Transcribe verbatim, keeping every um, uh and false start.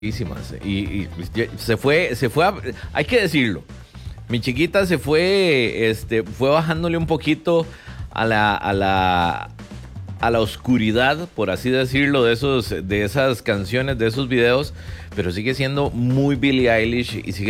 Muchísimas. Y, y se fue, se fue, a- hay que decirlo. Mi chiquita se fue, este, fue bajándole un poquito a la, a la, a la oscuridad, por así decirlo, de esos, de esas canciones, de esos videos, pero sigue siendo muy Billie Eilish y sigue